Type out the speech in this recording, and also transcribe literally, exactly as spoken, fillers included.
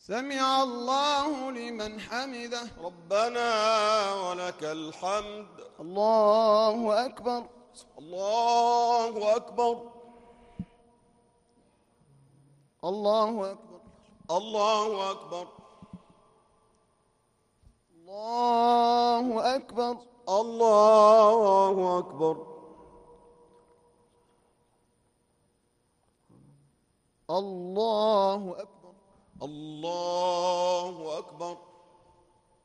سمع الله لمن حمده. ربنا ولك الحمد. الله أكبر. الله أكبر. الله أكبر. الله أكبر. الله أكبر. الله أكبر. الله أكبر. الله أكبر.